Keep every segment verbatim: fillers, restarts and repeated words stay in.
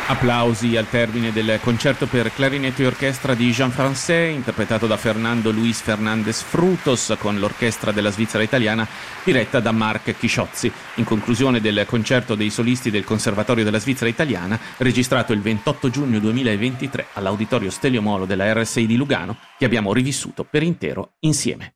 Applausi al termine del concerto per clarinetto e orchestra di Jean Francais, interpretato da Fernando Luis Fernández Frutos con l'orchestra della Svizzera italiana diretta da Marc Chisciozzi. In conclusione del concerto dei solisti del Conservatorio della Svizzera italiana, registrato il ventotto giugno duemilaventitré all'Auditorio Stelio Molo della R S I di Lugano, che abbiamo rivissuto per intero insieme.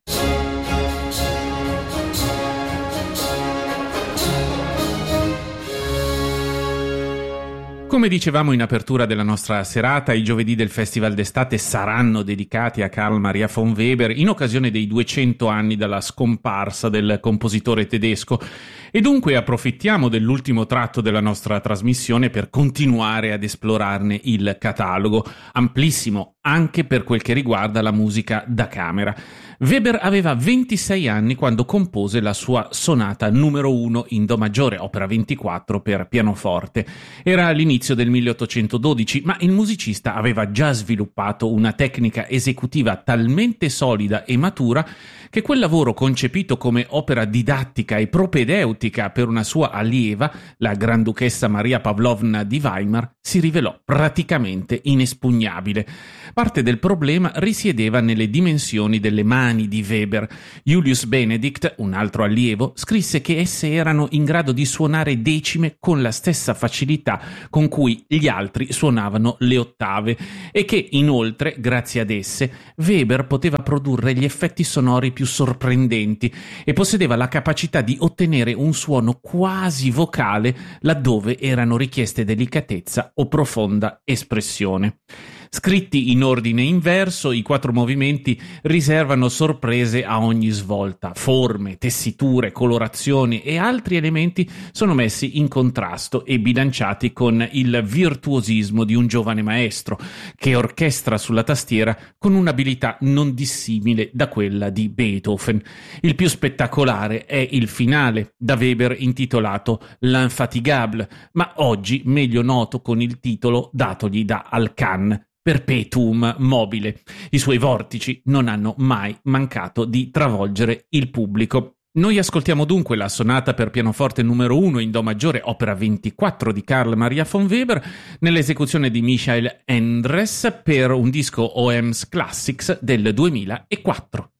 Come dicevamo in apertura della nostra serata, i giovedì del Festival d'estate saranno dedicati a Carl Maria von Weber in occasione dei duecento anni dalla scomparsa del compositore tedesco e dunque approfittiamo dell'ultimo tratto della nostra trasmissione per continuare ad esplorarne il catalogo, amplissimo anche per quel che riguarda la musica da camera. Weber aveva ventisei anni quando compose la sua sonata numero uno in Do maggiore, opera ventiquattro per pianoforte. Era all'inizio del milleottocentododici, ma il musicista aveva già sviluppato una tecnica esecutiva talmente solida e matura che quel lavoro, concepito come opera didattica e propedeutica per una sua allieva, la Granduchessa Maria Pavlovna di Weimar, si rivelò praticamente inespugnabile. Parte del problema risiedeva nelle dimensioni delle mani di Weber. Julius Benedict, un altro allievo, scrisse che esse erano in grado di suonare decime con la stessa facilità con cui gli altri suonavano le ottave e che, inoltre, grazie ad esse, Weber poteva produrre gli effetti sonori più sorprendenti e possedeva la capacità di ottenere un suono quasi vocale laddove erano richieste delicatezza o profonda espressione. Scritti in ordine inverso, i quattro movimenti riservano sorprese a ogni svolta. Forme, tessiture, colorazioni e altri elementi sono messi in contrasto e bilanciati con il virtuosismo di un giovane maestro che orchestra sulla tastiera con un'abilità non dissimile da quella di Beethoven. Il più spettacolare è il finale, da Weber intitolato L'Infatigable, ma oggi meglio noto con il titolo datogli da Alcan, Perpetuum mobile. I suoi vortici non hanno mai mancato di travolgere il pubblico. Noi ascoltiamo dunque la sonata per pianoforte numero uno in Do maggiore, opera ventiquattro di Carl Maria von Weber, nell'esecuzione di Michael Endres per un disco O M S Classics del duemilaquattro.